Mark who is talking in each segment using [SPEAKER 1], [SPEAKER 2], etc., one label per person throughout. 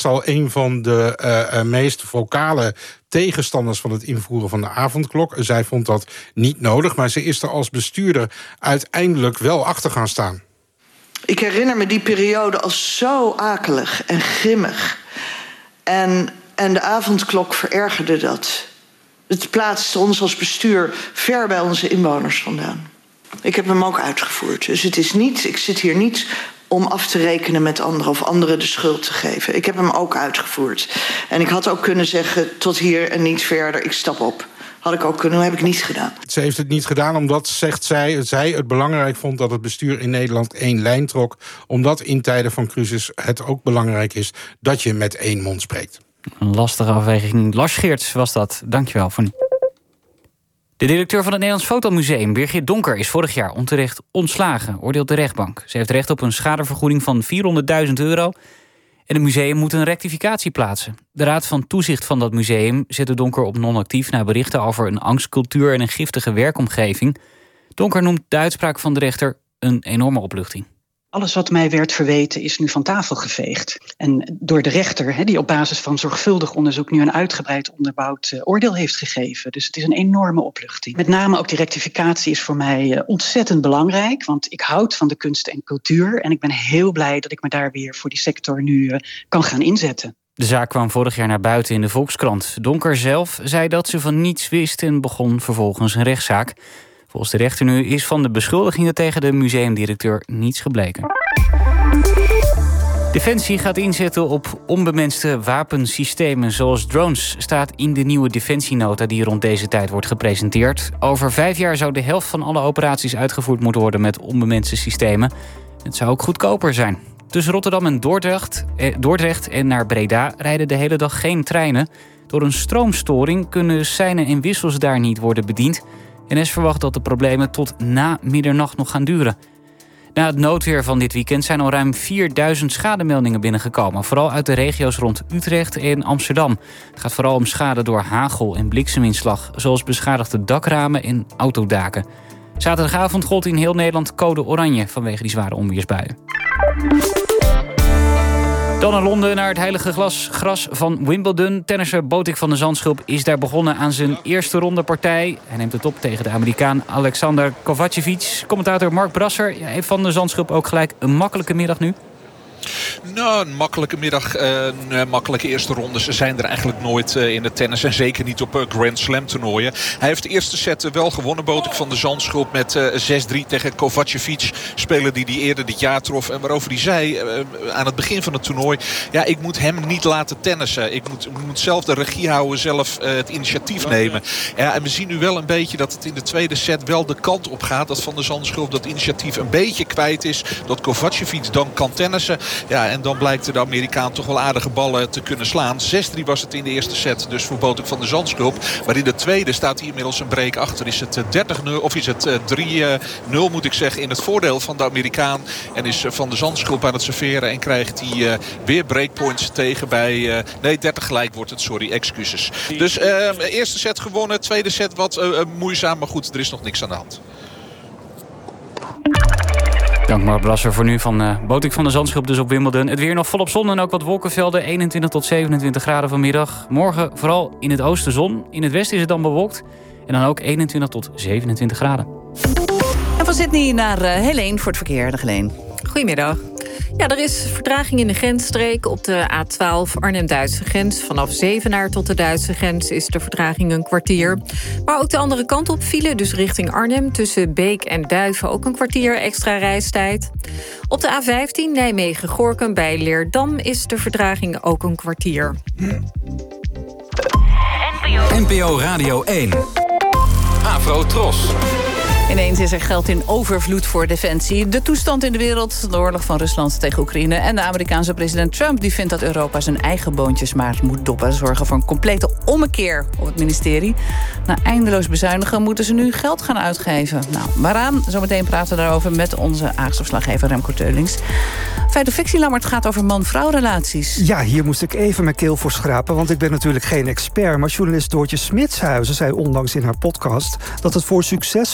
[SPEAKER 1] al een van de meest vocale tegenstanders van het invoeren van de avondklok. Zij vond dat niet nodig, maar ze is er als bestuurder uiteindelijk wel achter gaan staan.
[SPEAKER 2] Ik herinner me die periode als zo akelig en grimmig. En de avondklok verergerde dat. Het plaatste ons als bestuur ver bij onze inwoners vandaan. Ik heb hem ook uitgevoerd. Dus ik zit hier niet om af te rekenen met anderen of anderen de schuld te geven. Ik heb hem ook uitgevoerd. En ik had ook kunnen zeggen, tot hier en niet verder, ik stap op. Had ik ook kunnen, heb ik niet gedaan.
[SPEAKER 1] Ze heeft het niet gedaan omdat, zegt zij het belangrijk vond dat het bestuur in Nederland één lijn trok. Omdat in tijden van crisis het ook belangrijk is dat je met één mond spreekt.
[SPEAKER 3] Een lastige afweging. Lars Geerts was dat. Dankjewel voor nu. De directeur van het Nederlands Fotomuseum, Birgit Donker, is vorig jaar onterecht ontslagen, oordeelt de rechtbank. Ze heeft recht op een schadevergoeding van €400.000 en het museum moet een rectificatie plaatsen. De Raad van Toezicht van dat museum zette Donker op non-actief na berichten over een angstcultuur en een giftige werkomgeving. Donker noemt de uitspraak van de rechter een enorme opluchting.
[SPEAKER 4] Alles wat mij werd verweten is nu van tafel geveegd. En door de rechter, die op basis van zorgvuldig onderzoek nu een uitgebreid onderbouwd oordeel heeft gegeven. Dus het is een enorme opluchting. Met name ook die rectificatie is voor mij ontzettend belangrijk. Want ik houd van de kunst en cultuur. En ik ben heel blij dat ik me daar weer voor die sector nu kan gaan inzetten.
[SPEAKER 3] De zaak kwam vorig jaar naar buiten in de Volkskrant. Donker zelf zei dat ze van niets wist en begon vervolgens een rechtszaak. Volgens de rechter nu is van de beschuldigingen tegen de museumdirecteur niets gebleken. Defensie gaat inzetten op onbemenste wapensystemen zoals drones, staat in de nieuwe defensienota die rond deze tijd wordt gepresenteerd. Over 5 jaar zou de helft van alle operaties uitgevoerd moeten worden met onbemenste systemen. Het zou ook goedkoper zijn. Tussen Rotterdam en Dordrecht en naar Breda rijden de hele dag geen treinen. Door een stroomstoring kunnen seinen en wissels daar niet worden bediend. NS verwacht dat de problemen tot na middernacht nog gaan duren. Na het noodweer van dit weekend zijn al ruim 4000 schademeldingen binnengekomen. Vooral uit de regio's rond Utrecht en Amsterdam. Het gaat vooral om schade door hagel en blikseminslag, zoals beschadigde dakramen en autodaken. Zaterdagavond gold in heel Nederland code oranje vanwege die zware onweersbuien. Dan naar Londen, naar het heilige gras van Wimbledon. Tennisser Botik van de Zandschulp is daar begonnen aan zijn eerste ronde partij. Hij neemt het op tegen de Amerikaan Alexander Kovacevic. Commentator Mark Brasser, heeft Van de Zandschulp ook gelijk een makkelijke middag nu?
[SPEAKER 5] Nou, een makkelijke middag, een makkelijke eerste ronde. Ze zijn er eigenlijk nooit in het tennis. En zeker niet op Grand Slam toernooien. Hij heeft de eerste set wel gewonnen. Botik van de Zandschulp met 6-3 tegen Kovacevic. Speler die eerder dit jaar trof. En waarover hij zei aan het begin van het toernooi. Ja, ik moet hem niet laten tennissen. Ik moet zelf de regie houden. Zelf het initiatief nemen. Ja, en we zien nu wel een beetje dat het in de tweede set wel de kant op gaat. Dat Van de Zandschulp dat initiatief een beetje kwijt is. Dat Kovacevic dan kan tennissen. Ja, en dan blijkt de Amerikaan toch wel aardige ballen te kunnen slaan. 6-3 was het in de eerste set, dus voor Botik van de Zandschulp. Maar in de tweede staat hij inmiddels een break achter. Is het 30-0 of is het 3-0 moet ik zeggen in het voordeel van de Amerikaan. En is Van de Zandschulp aan het serveren en krijgt hij weer breakpoints tegen bij... 30 gelijk wordt het, sorry, excuses. Dus eerste set gewonnen, tweede set wat moeizaam, maar goed, er is nog niks aan de hand.
[SPEAKER 3] Dank Mark Brasser voor nu van Botik van de Zandschulp dus op Wimbledon. Het weer nog volop zon en ook wat wolkenvelden. 21 tot 27 graden vanmiddag. Morgen vooral in het oosten zon. In het westen is het dan bewolkt. En dan ook 21 tot 27 graden.
[SPEAKER 6] En van Sydney naar Helene voor het verkeer. Dag Helene.
[SPEAKER 7] Goedemiddag. Ja, er is vertraging in de grensstreek op de A12 Arnhem-Duitse grens. Vanaf Zevenaar tot de Duitse grens is de vertraging een kwartier. Maar ook de andere kant op file, dus richting Arnhem. Tussen Beek en Duiven ook een kwartier extra reistijd. Op de A15 Nijmegen-Gorinchem bij Leerdam is de vertraging ook een kwartier.
[SPEAKER 8] NPO Radio 1. Afro Tros.
[SPEAKER 6] Ineens is er geld in overvloed voor defensie. De toestand in de wereld, de oorlog van Rusland tegen Oekraïne... en de Amerikaanse president Trump die vindt dat Europa zijn eigen boontjes maar moet doppen. Zorgen voor een complete ommekeer op het ministerie. Na eindeloos bezuinigen moeten ze nu geld gaan uitgeven. Nou, waaraan? Zometeen praten we daarover met onze Haagse verslaggever Remco Teulings. Feit of fictie, Lammert, gaat over man-vrouw relaties.
[SPEAKER 9] Ja, hier moest ik even mijn keel voor schrapen, want ik ben natuurlijk geen expert. Maar journalist Doortje Smitshuizen zei onlangs in haar podcast dat het voor succesvolle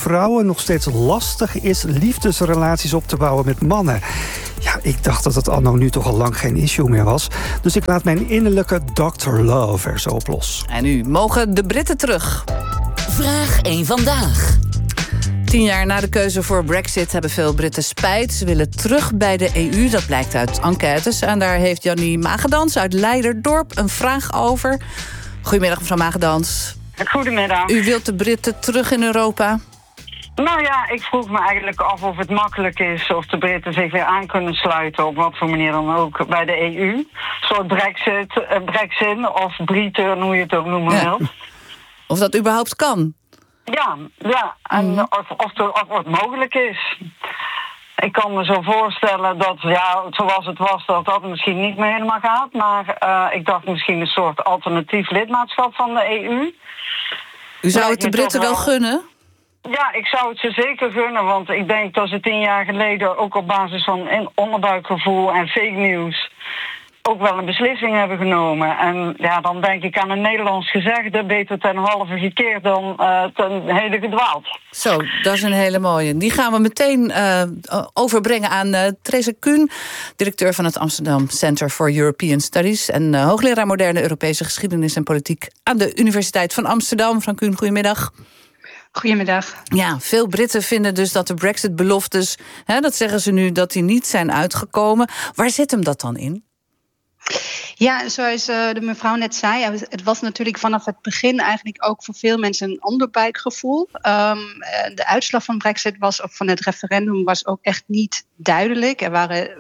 [SPEAKER 9] vrouwen nog steeds lastig is liefdesrelaties op te bouwen met mannen. Ja, ik dacht dat het anno nu toch al lang geen issue meer was. Dus ik laat mijn innerlijke Dr. Love er zo op los.
[SPEAKER 6] En nu mogen de Britten terug.
[SPEAKER 10] Vraag 1 vandaag.
[SPEAKER 6] 10 jaar na de keuze voor Brexit hebben veel Britten spijt. Ze willen terug bij de EU, dat blijkt uit enquêtes. En daar heeft Jannie Magedans uit Leiderdorp een vraag over. Goedemiddag, mevrouw Magedans.
[SPEAKER 11] Goedemiddag.
[SPEAKER 6] U wilt de Britten terug in Europa?
[SPEAKER 11] Nou ja, ik vroeg me eigenlijk af of het makkelijk is of de Britten zich weer aan kunnen sluiten, op wat voor manier dan ook, bij de EU. Een soort Brexit of Britten, hoe je het ook noemen wilt.
[SPEAKER 6] Of dat überhaupt kan?
[SPEAKER 11] Ja. En of het mogelijk is. Ik kan me zo voorstellen dat, zoals het was, dat misschien niet meer helemaal gaat. Maar ik dacht misschien een soort alternatief lidmaatschap van de EU.
[SPEAKER 6] U zou het de Britten wel gunnen?
[SPEAKER 11] Ja, ik zou het ze zeker gunnen, want ik denk dat ze 10 jaar geleden ook op basis van onderbuikgevoel en fake news ook wel een beslissing hebben genomen. En ja, dan denk ik aan een Nederlands gezegde, beter ten halve gekeerd dan ten hele gedwaald.
[SPEAKER 6] Zo, dat is een hele mooie. Die gaan we meteen overbrengen aan Theresa Kuhn, directeur van het Amsterdam Center for European Studies en hoogleraar moderne Europese geschiedenis en politiek aan de Universiteit van Amsterdam. Mevrouw Kuhn, goedemiddag.
[SPEAKER 12] Goedemiddag.
[SPEAKER 6] Ja, veel Britten vinden dus dat de Brexit-beloftes, dat zeggen ze nu, dat die niet zijn uitgekomen. Waar zit hem dat dan in?
[SPEAKER 12] Ja, zoals de mevrouw net zei, het was natuurlijk vanaf het begin eigenlijk ook voor veel mensen een onderbuikgevoel. De uitslag van Brexit of van het referendum was ook echt niet duidelijk. Er waren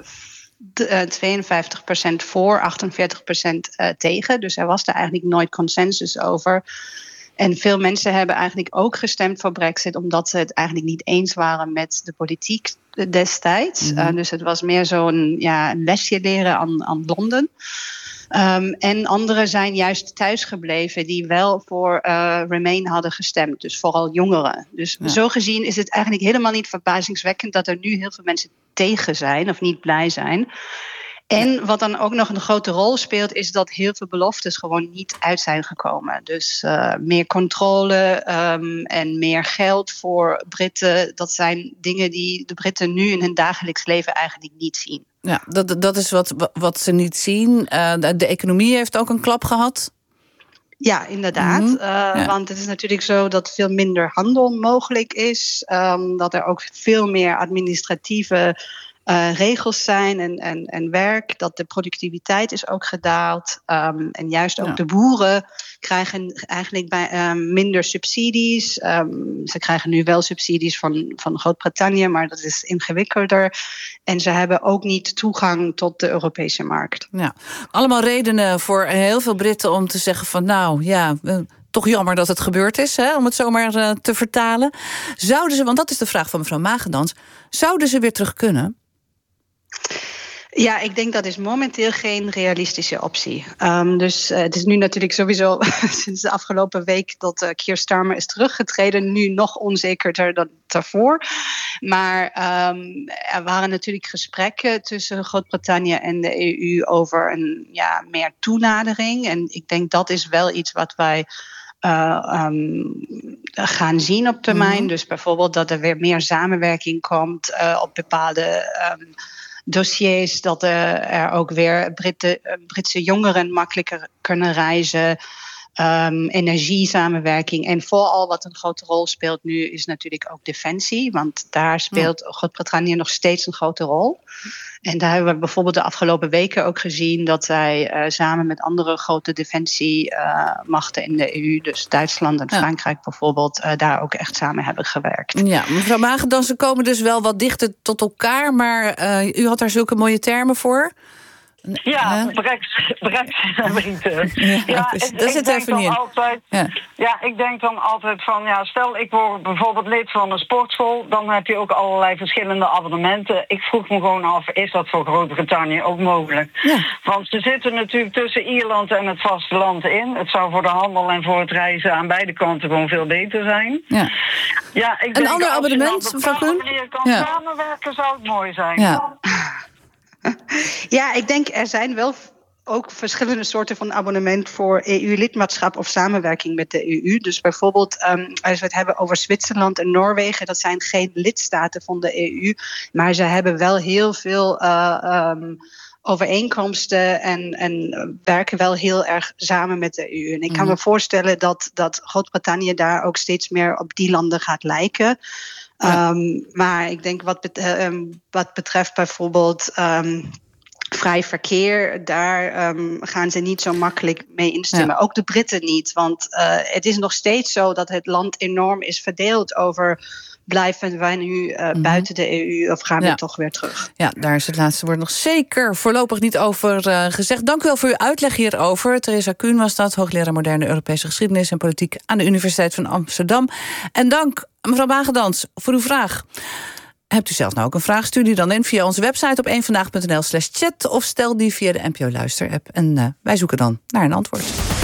[SPEAKER 12] 52% voor, 48% tegen. Dus er was daar eigenlijk nooit consensus over. En veel mensen hebben eigenlijk ook gestemd voor Brexit, omdat ze het eigenlijk niet eens waren met de politiek destijds. Dus het was meer zo'n lesje leren aan Londen. En anderen zijn juist thuisgebleven die wel voor Remain hadden gestemd. Dus vooral jongeren. Dus zo gezien is het eigenlijk helemaal niet verbazingwekkend dat er nu heel veel mensen tegen zijn of niet blij zijn. En wat dan ook nog een grote rol speelt, is dat heel veel beloftes gewoon niet uit zijn gekomen. Dus meer controle en meer geld voor Britten, dat zijn dingen die de Britten nu in hun dagelijks leven eigenlijk niet zien.
[SPEAKER 6] Ja, dat is wat ze niet zien. De economie heeft ook een klap gehad.
[SPEAKER 12] Ja, inderdaad. Want het is natuurlijk zo dat veel minder handel mogelijk is. Dat er ook veel meer administratieve regels zijn en werk, dat de productiviteit is ook gedaald. En juist ook de boeren krijgen eigenlijk minder subsidies. Ze krijgen nu wel subsidies van Groot-Brittannië, maar dat is ingewikkelder. En ze hebben ook niet toegang tot de Europese markt.
[SPEAKER 6] Ja, allemaal redenen voor heel veel Britten om te zeggen van toch jammer dat het gebeurd is, om het zomaar te vertalen. Zouden ze, want dat is de vraag van mevrouw Magedans, zouden ze weer terug kunnen?
[SPEAKER 12] Ja, ik denk dat is momenteel geen realistische optie. Dus het is nu natuurlijk sowieso sinds de afgelopen week dat Keir Starmer is teruggetreden, nu nog onzekerder dan daarvoor. Maar er waren natuurlijk gesprekken tussen Groot-Brittannië en de EU over een meer toenadering. En ik denk dat is wel iets wat wij gaan zien op termijn. Dus bijvoorbeeld dat er weer meer samenwerking komt op bepaalde dossiers, dat er ook weer Britse jongeren makkelijker kunnen reizen. Energiesamenwerking. En vooral wat een grote rol speelt nu is natuurlijk ook defensie. Want daar speelt Groot-Brittannië nog steeds een grote rol. En daar hebben we bijvoorbeeld de afgelopen weken ook gezien dat zij samen met andere grote defensiemachten in de EU, dus Duitsland en Frankrijk bijvoorbeeld, daar ook echt samen hebben gewerkt. Ja,
[SPEAKER 6] mevrouw Magedans, ze komen dus wel wat dichter tot elkaar, maar u had daar zulke mooie termen voor.
[SPEAKER 11] Ja, Brexit.
[SPEAKER 6] Dat zit even niet in.
[SPEAKER 11] Ik denk dan altijd van, stel ik word bijvoorbeeld lid van een sportschool, dan heb je ook allerlei verschillende abonnementen. Ik vroeg me gewoon af, is dat voor Groot-Brittannië ook mogelijk? Ja. Want ze zitten natuurlijk tussen Ierland en het vasteland in. Het zou voor de handel en voor het reizen aan beide kanten gewoon veel beter zijn. Ja, ik denk
[SPEAKER 6] een ander abonnement,
[SPEAKER 11] mevrouw Kuhn? Als je kan samenwerken, zou het mooi zijn.
[SPEAKER 12] Ja, ik denk er zijn wel ook verschillende soorten van abonnement voor EU-lidmaatschap of samenwerking met de EU. Dus bijvoorbeeld als we het hebben over Zwitserland en Noorwegen, dat zijn geen lidstaten van de EU, maar ze hebben wel heel veel overeenkomsten en werken wel heel erg samen met de EU. En ik kan me voorstellen dat Groot-Brittannië daar ook steeds meer op die landen gaat lijken. Ja. Maar ik denk wat betreft bijvoorbeeld vrij verkeer, daar gaan ze niet zo makkelijk mee instemmen. Ja. Ook de Britten niet, want het is nog steeds zo dat het land enorm is verdeeld over blijven wij nu buiten de EU of gaan we toch weer terug?
[SPEAKER 6] Ja, daar is het laatste woord nog zeker voorlopig niet over gezegd. Dank u wel voor uw uitleg hierover. Theresa Kuhn was dat, hoogleraar moderne Europese geschiedenis en politiek aan de Universiteit van Amsterdam. En dank, mevrouw Wagendans, voor uw vraag. Hebt u zelf nou ook een vraag? Stuur die dan in via onze website op eenvandaag.nl/chat of stel die via de NPO Luister-app. En wij zoeken dan naar een antwoord.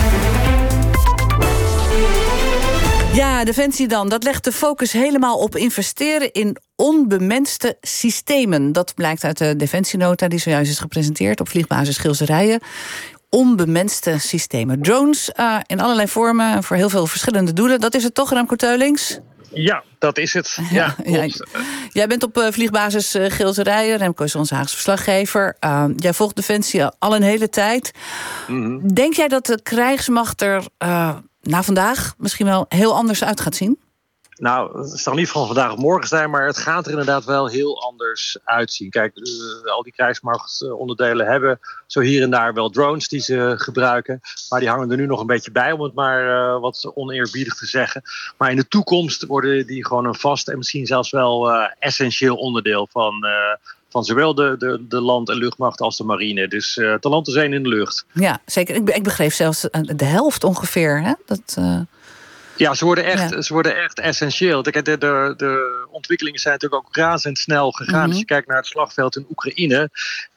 [SPEAKER 6] Ja, Defensie dan. Dat legt de focus helemaal op investeren in onbemenste systemen. Dat blijkt uit de Defensienota die zojuist is gepresenteerd op vliegbasis Gilserijen. Onbemenste systemen. Drones in allerlei vormen voor heel veel verschillende doelen. Dat is het toch, Remco Teulings?
[SPEAKER 13] Ja, dat is het. Ja,
[SPEAKER 6] jij bent op vliegbasis Gilserijen. Remco is onze Haagse verslaggever. Jij volgt Defensie al een hele tijd. Mm-hmm. Denk jij dat de krijgsmacht er na vandaag misschien wel heel anders uit gaat zien?
[SPEAKER 13] Nou, het zal niet van vandaag of morgen zijn, maar het gaat er inderdaad wel heel anders uitzien. Kijk, al die krijgsmachtonderdelen hebben zo hier en daar wel drones die ze gebruiken. Maar die hangen er nu nog een beetje bij, om het maar wat oneerbiedig te zeggen. Maar in de toekomst worden die gewoon een vast en misschien zelfs wel essentieel onderdeel van zowel de land- en luchtmacht als de marine. Dus te land, te zee en in de lucht.
[SPEAKER 6] Ja, zeker. Ik begreep zelfs de helft ongeveer, hè?
[SPEAKER 13] Ja, ze worden echt essentieel. De ontwikkelingen zijn natuurlijk ook razendsnel gegaan. Mm-hmm. Als je kijkt naar het slagveld in Oekraïne.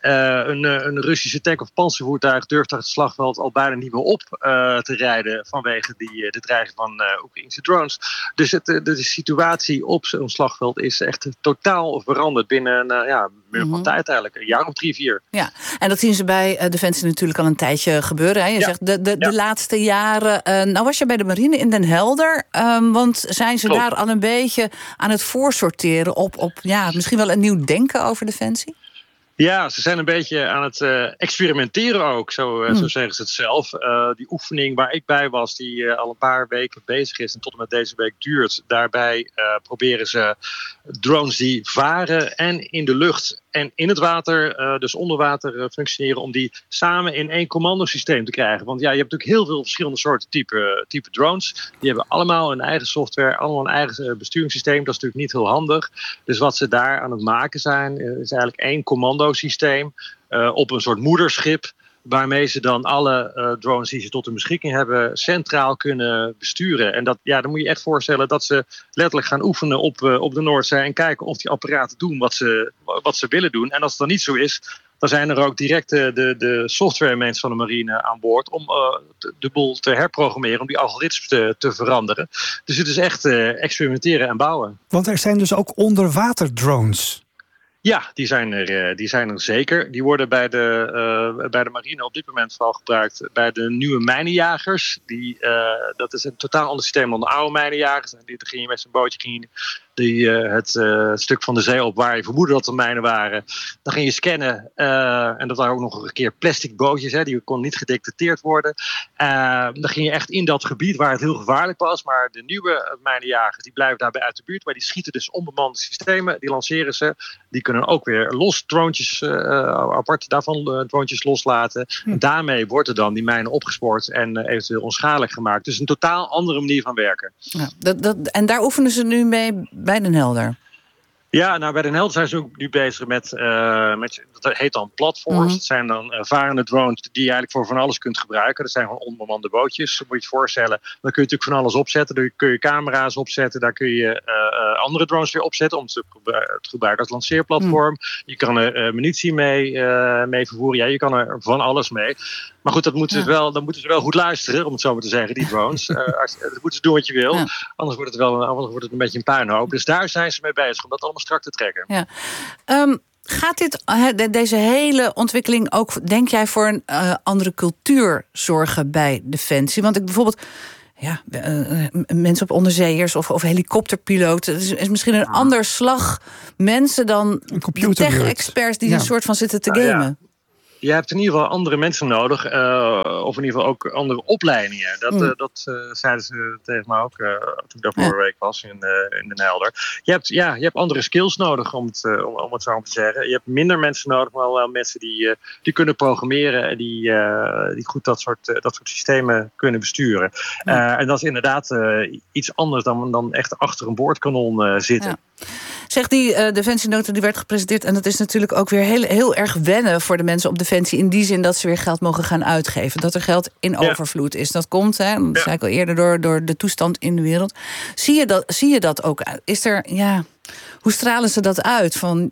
[SPEAKER 13] Een Russische tank of panzervoertuig durft het slagveld al bijna niet meer op te rijden vanwege de dreiging van Oekraïnse drones. Dus de situatie op zo'n slagveld is echt totaal veranderd binnen van tijd eigenlijk. Een jaar of 3-4.
[SPEAKER 6] Ja, en dat zien ze bij Defensie natuurlijk al een tijdje gebeuren. Hè? Je zegt de laatste jaren. Nou was je bij de marine in Den Helder. Want zijn ze daar al een beetje aan het voorsorteren op misschien wel een nieuw denken over Defensie?
[SPEAKER 13] Ja, ze zijn een beetje aan het experimenteren ook, zo zeggen ze het zelf. Die oefening waar ik bij was, die al een paar weken bezig is en tot en met deze week duurt. Daarbij proberen ze drones die varen en in de lucht en in het water, dus onder water functioneren, om die samen in één commandosysteem te krijgen. Want ja, je hebt natuurlijk heel veel verschillende soorten type drones. Die hebben allemaal een eigen software, allemaal een eigen besturingssysteem. Dat is natuurlijk niet heel handig. Dus wat ze daar aan het maken zijn, is eigenlijk één commandosysteem op een soort moederschip, waarmee ze dan alle drones die ze tot hun beschikking hebben centraal kunnen besturen. En dan moet je echt voorstellen dat ze letterlijk gaan oefenen op de Noordzee en kijken of die apparaten doen wat ze willen doen. En als het dan niet zo is, dan zijn er ook direct de software mensen van de marine aan boord om de boel te herprogrammeren, om die algoritmes te veranderen. Dus het is echt experimenteren en bouwen.
[SPEAKER 9] Want er zijn dus ook onderwaterdrones.
[SPEAKER 13] Ja, die zijn er zeker. Die worden bij de marine op dit moment vooral gebruikt bij de nieuwe mijnenjagers. Dat is een totaal ander systeem dan de oude mijnenjagers. Dan ging je met zo'n bootje het stuk van de zee op waar je vermoedde dat er mijnen waren. Dan ging je scannen. En dat waren ook nog een keer plastic bootjes. Die kon niet gedetecteerd worden. Dan ging je echt in dat gebied waar het heel gevaarlijk was. Maar de nieuwe mijnenjagers die blijven daarbij uit de buurt. Maar die schieten dus onbemande systemen. Die lanceren ze. Die kunnen ook weer los droontjes, apart daarvan droontjes loslaten. En daarmee worden dan die mijnen opgespoord en eventueel onschadelijk gemaakt. Dus een totaal andere manier van werken. Ja,
[SPEAKER 6] en daar oefenen ze nu mee bij Den Helder?
[SPEAKER 13] Ja, nou bij Den Helder zijn ze ook nu bezig met dat heet dan platforms. Mm-hmm. Dat zijn dan varende drones die je eigenlijk voor van alles kunt gebruiken. Dat zijn gewoon onbemande bootjes, dat moet je je voorstellen. Dan kun je natuurlijk van alles opzetten. Daar kun je camera's opzetten. Daar kun je andere drones weer opzetten om te gebruiken als lanceerplatform. Mm. Je kan er munitie mee vervoeren. Ja, je kan er van alles mee. Maar goed, dan moeten ze wel goed luisteren, om het zo maar te zeggen, die drones. Dan moeten ze doen wat je wil. Ja. Anders wordt het een beetje een puinhoop. Dus daar zijn ze mee bezig, om dat allemaal strak te trekken.
[SPEAKER 6] Ja. Gaat deze hele ontwikkeling ook, denk jij, voor een andere cultuur zorgen bij Defensie? Want ik bijvoorbeeld... mensen op onderzeeërs of helikopterpiloten. Het is misschien een ander slag mensen dan de tech-experts die een soort van zitten te gamen.
[SPEAKER 13] Je hebt in ieder geval andere mensen nodig. Of in ieder geval ook andere opleidingen. Dat zeiden ze tegen mij ook toen ik daar vorige week was in Den Helder. Je hebt andere skills nodig, om het zo te zeggen. Je hebt minder mensen nodig, maar wel mensen die kunnen programmeren. En die goed dat soort systemen kunnen besturen. En dat is inderdaad iets anders dan echt achter een boordkanon zitten. Ja.
[SPEAKER 6] Zeg, die Defensienota die werd gepresenteerd... en dat is natuurlijk ook weer heel erg wennen voor de mensen op Defensie... in die zin dat ze weer geld mogen gaan uitgeven. Dat er geld in overvloed is. Dat komt, dat zei ik al eerder, door de toestand in de wereld. Zie je dat ook? Hoe stralen ze dat uit?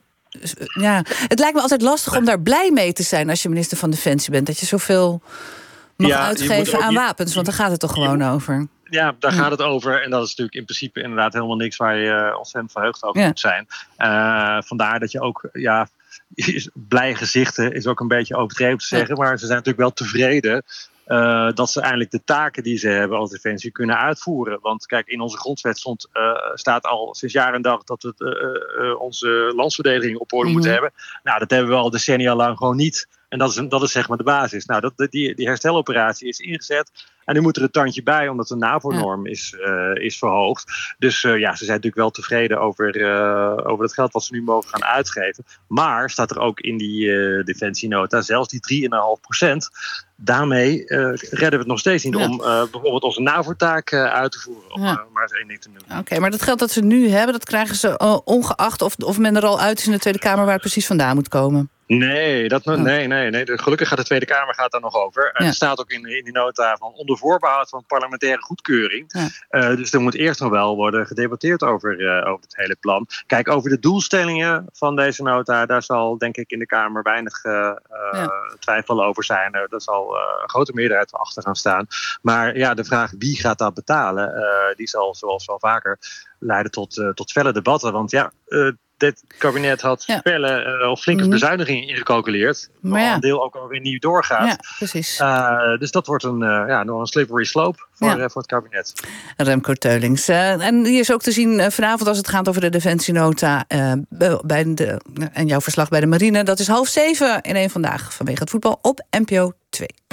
[SPEAKER 6] Het lijkt me altijd lastig om daar blij mee te zijn... als je minister van Defensie bent. Dat je zoveel mag uitgeven aan wapens. Want daar gaat het toch gewoon over.
[SPEAKER 13] Ja, daar gaat het over. En dat is natuurlijk in principe inderdaad helemaal niks waar je ontzettend verheugd over moet zijn. Vandaar dat je ook, blij gezichten is ook een beetje overdreven te zeggen. Maar ze zijn natuurlijk wel tevreden dat ze eindelijk de taken die ze hebben als Defensie kunnen uitvoeren. Want kijk, in onze grondwet staat al sinds jaar en dag dat we onze landsverdediging op orde moeten hebben. Nou, dat hebben we al decennia lang gewoon niet. En dat is zeg maar de basis. Nou, die hersteloperatie is ingezet. En nu moet er een tandje bij, omdat de NAVO-norm is verhoogd. Dus ze zijn natuurlijk wel tevreden over het geld wat ze nu mogen gaan uitgeven. Maar staat er ook in die defensienota, zelfs die 3,5%. Daarmee redden we het nog steeds niet om bijvoorbeeld onze NAVO-taak uit te voeren. Om maar eens één ding te noemen.
[SPEAKER 6] Oké, maar dat geld dat ze nu hebben, dat krijgen ze ongeacht of men er al uit is in de Tweede Kamer waar het precies vandaan moet komen.
[SPEAKER 13] Nee. Gelukkig gaat de Tweede Kamer daar nog over. Er staat ook in die nota van onder voorbehoud van parlementaire goedkeuring. Dus er moet eerst nog wel worden gedebatteerd over het hele plan. Kijk, over de doelstellingen van deze nota, daar zal denk ik in de Kamer weinig twijfel over zijn. Daar zal een grote meerderheid achter gaan staan. Maar de vraag wie gaat dat betalen, die zal zoals wel vaker leiden tot felle debatten. Want dit kabinet had flinke bezuinigingen ingecalculeerd. Maar een deel ook alweer nieuw doorgaat.
[SPEAKER 6] Ja, precies.
[SPEAKER 13] Dus dat wordt nog een slippery slope voor het kabinet.
[SPEAKER 6] Remco Teulings. En die is ook te zien vanavond als het gaat over de Defensienota. En jouw verslag bij de Marine. Dat is 6:30 in 1 Vandaag vanwege het voetbal op NPO 2.